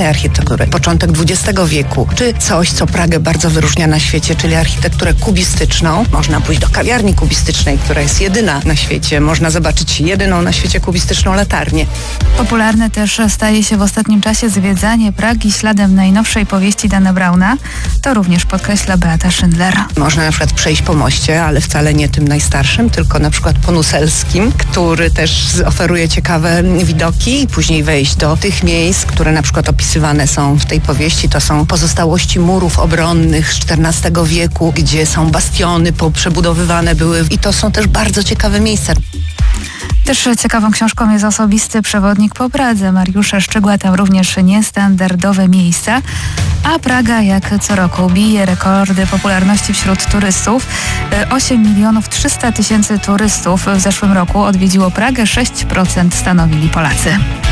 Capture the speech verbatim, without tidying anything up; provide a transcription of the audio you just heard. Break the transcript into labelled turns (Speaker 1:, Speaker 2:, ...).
Speaker 1: pięknej architektury, początek dwudziestego wieku, czy coś, co Pragę bardzo wyróżnia na świecie, czyli architekturę kubistyczną. Można pójść do kawiarni kubistycznej, która jest jedyna na świecie. Można zobaczyć jedyną na świecie kubistyczną latarnię.
Speaker 2: Popularne też staje się w ostatnim czasie zwiedzanie Pragi śladem najnowszej powieści Dana Browna. To również podkreśla Beata Schindler.
Speaker 1: Można na przykład przejść po moście, ale wcale nie tym najstarszym, tylko na przykład po Nuselskim, który też oferuje ciekawe widoki i później wejść do tych miejsc, które na przykład opisywane są w tej powieści. To są pozostałości murów obronnych z czternastego wieku, gdzie są bastiony poprzebudowywane były i to są też bardzo ciekawe miejsca.
Speaker 2: Też ciekawą książką jest osobisty przewodnik po Pradze. Mariusza Szczygła, tam również niestandardowe miejsca. A Praga jak co roku bije rekordy popularności wśród turystów. osiem milionów trzysta tysięcy turystów w zeszłym roku odwiedziło Pragę, sześć procent stanowili Polacy.